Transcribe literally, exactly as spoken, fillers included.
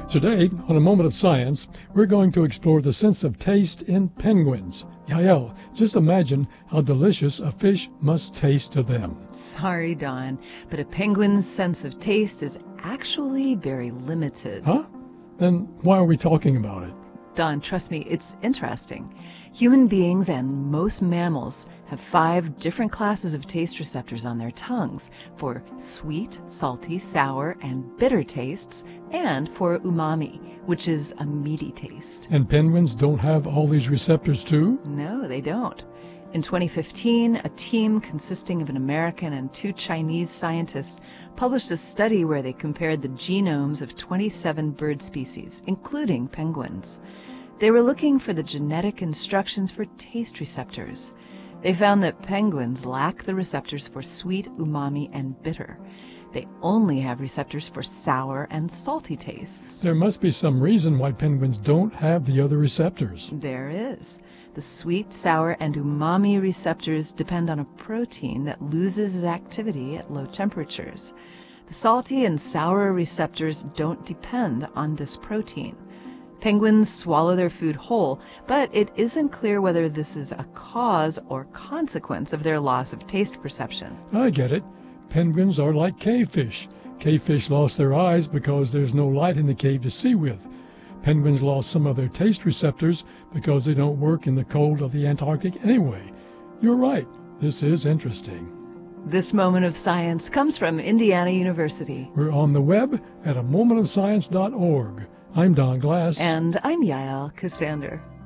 Today, on A Moment of Science, we're going to explore the sense of taste in penguins. Yael, just imagine how delicious a fish must taste to them. Sorry, Don, but a penguin's sense of taste is actually very limited. Huh? Then why are we talking about it? Don, trust me, it's interesting. Human beings and most mammals have five different classes of taste receptors on their tongues for sweet, salty, sour, and bitter tastes, and for umami, which is a meaty taste. And penguins don't have all these receptors too? No, they don't. In twenty fifteen, a team consisting of an American and two Chinese scientists published a study where they compared the genomes of twenty-seven bird species, including penguins. They were looking for the genetic instructions for taste receptors. They found that penguins lack the receptors for sweet, umami, and bitter. They only have receptors for sour and salty tastes. There must be some reason why penguins don't have the other receptors. There is. The sweet, sour, and umami receptors depend on a protein that loses its activity at low temperatures. The salty and sour receptors don't depend on this protein. Penguins swallow their food whole, but it isn't clear whether this is a cause or consequence of their loss of taste perception. I get it. Penguins are like cavefish. Cavefish lost their eyes because there's no light in the cave to see with. Penguins lost some of their taste receptors because they don't work in the cold of the Antarctic anyway. You're right. This is interesting. This Moment of Science comes from Indiana University. We're on the web at a moment of science dot org. I'm Don Glass. And I'm Yael Cassander.